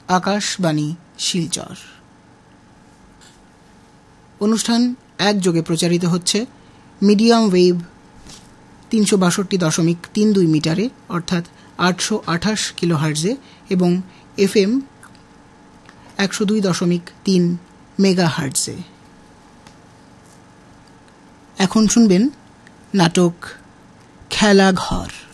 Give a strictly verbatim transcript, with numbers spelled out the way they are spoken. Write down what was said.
আকাশবাণী শিলচর। অনুষ্ঠান একযোগে প্রচারিত হচ্ছে মিডিয়াম ওয়েভ তিনশো বাষট্টি দশমিক তিন দুই মিটারে অর্থাৎ আটশো আঠাশ কিলোহার্জে এবং এফ এম একশো দুই দশমিক তিন মেগা হার্টজে। এখন শুনবেন নাটক খেলাঘর।